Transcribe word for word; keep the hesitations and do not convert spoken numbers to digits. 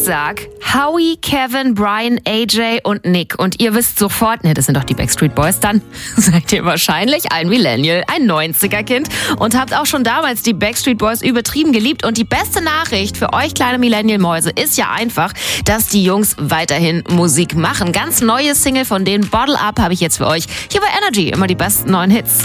sag Howie, Kevin, Brian, A J und Nick. Und ihr wisst sofort, ne, das sind doch die Backstreet Boys, dann seid ihr wahrscheinlich ein Millennial, ein neunziger-Kind und habt auch schon damals die Backstreet Boys übertrieben geliebt. Und die beste Nachricht für euch kleine Millennial-Mäuse ist ja einfach, dass die Jungs weiterhin Musik machen. Ganz neue Single von denen, Bottle Up, habe ich jetzt für euch. Hier bei Energy, immer die besten neuen Hits.